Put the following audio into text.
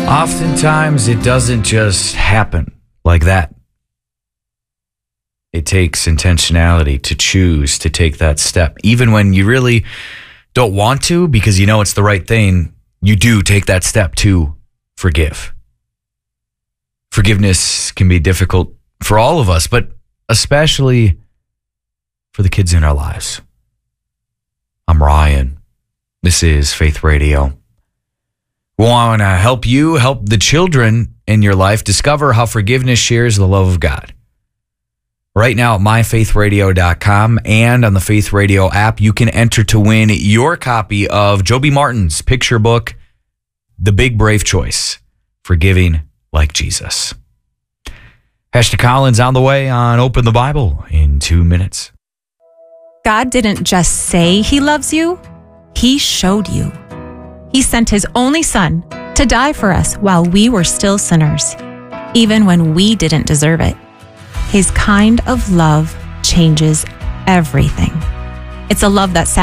Oftentimes, it doesn't just happen like that. It takes intentionality to choose to take that step. Even when you really don't want to, because you know it's the right thing, you do take that step to forgive. Forgiveness can be difficult for all of us, but especially for the kids in our lives. I'm Ryan. This is Faith Radio. We want to help you help the children in your life discover how forgiveness shares the love of God. Right now at myfaithradio.com and on the Faith Radio app, you can enter to win your copy of Joby Martin's picture book, The Big Brave Choice, Forgiving Like Jesus. Hester Collins on the way on Open the Bible in 2 minutes. God didn't just say he loves you, he showed you. He sent his only son to die for us while we were still sinners, even when we didn't deserve it. His kind of love changes everything. It's a love that